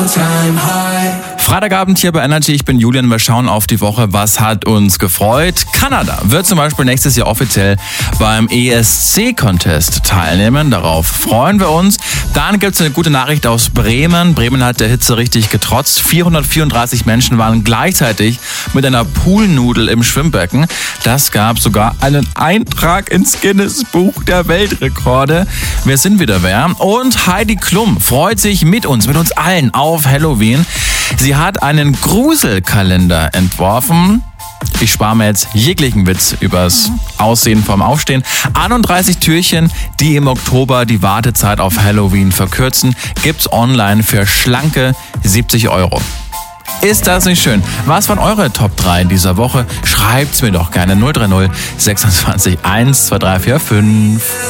Freitagabend hier bei Energy, ich bin Julian, wir schauen auf die Woche, was hat uns gefreut. Kanada wird zum Beispiel nächstes Jahr offiziell beim ESC-Contest teilnehmen, darauf freuen wir uns. Dann gibt es eine gute Nachricht aus Bremen. Bremen hat der Hitze richtig getrotzt. 434 Menschen waren gleichzeitig mit einer Poolnudel im Schwimmbecken. Das gab sogar einen Eintrag ins Guinness-Buch der Weltrekorde. Wir sind wieder wer. Und Heidi Klum freut sich mit uns allen auf Halloween. Sie hat einen Gruselkalender entworfen. Ich spare mir jetzt jeglichen Witz übers Aussehen vorm Aufstehen. 31 Türchen, die im Oktober die Wartezeit auf Halloween verkürzen, gibt's online für schlanke 70 €. Ist das nicht schön? Was waren eure Top 3 in dieser Woche? Schreibt's mir doch gerne 030 26 1 2 3 4 5.